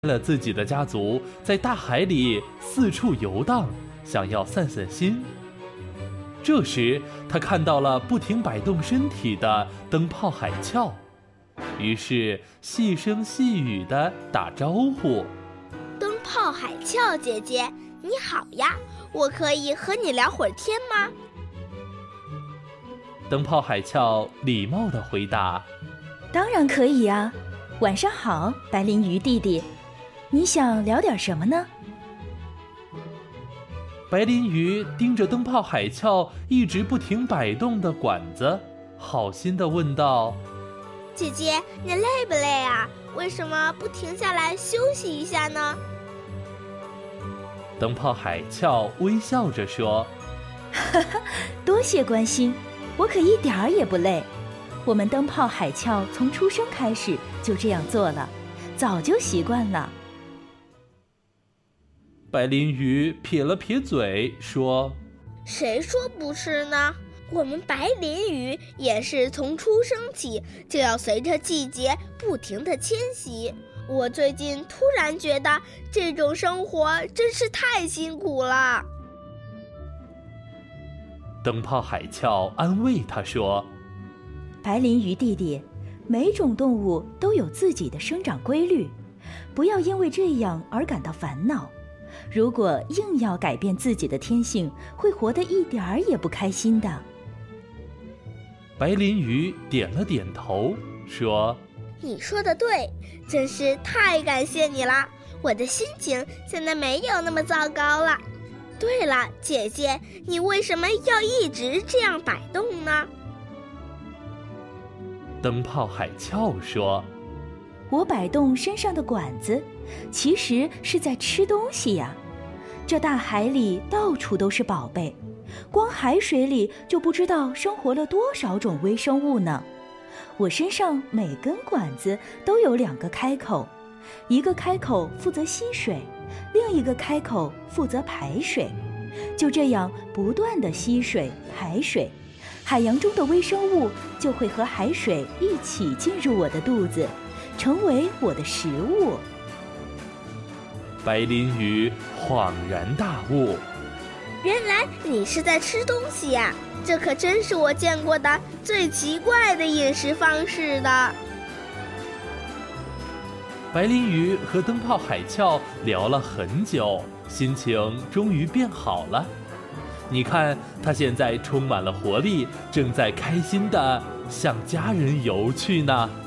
了自己的家族在大海里四处游荡，想要散散心。这时他看到了不停摆动身体的灯泡海鞘，于是细声细语地打招呼： 灯泡海鞘姐姐你好呀，我可以和你聊会儿天吗？ 灯泡海鞘礼貌地回答： 当然可以啊，晚上好，白鳞鱼弟弟，你想聊点什么呢？ 白鳞鱼盯着灯泡海鞘一直不停摆动的管子，好心地问道： 姐姐你累不累啊？为什么不停下来休息一下呢？ 灯泡海鞘微笑着说： 哈哈，多谢关心，我可一点儿也不累。我们灯泡海鞘从出生开始就这样做了，早就习惯了。 白鳞鱼撇了撇嘴说： 谁说不是呢？我们白鳞鱼也是从出生起就要随着季节不停地迁徙。我最近突然觉得这种生活真是太辛苦了。 灯泡海鞘安慰他说： 白鳞鱼弟弟，每种动物都有自己的生长规律，不要因为这样而感到烦恼。如果硬要改变自己的天性，会活得一点儿也不开心的。 白鳞鱼点了点头说： 你说的对，真是太感谢你了，我的心情现在没有那么糟糕了。对了，姐姐，你为什么要一直这样摆动呢？ 灯泡海鞘说： 我摆动身上的管子，其实是在吃东西呀。这大海里到处都是宝贝，光海水里就不知道生活了多少种微生物呢。我身上每根管子都有2个开口，一个开口负责吸水，另一个开口负责排水。就这样不断地吸水排水，海洋中的微生物就会和海水一起进入我的肚子，成为我的食物。 白鳞鱼恍然大悟， 原来你是在吃东西呀，这可真是我见过的最奇怪的饮食方式的。 白鳞鱼和灯泡海鞘聊了很久，心情终于变好了。你看，它现在充满了活力，正在开心地向家人游去呢。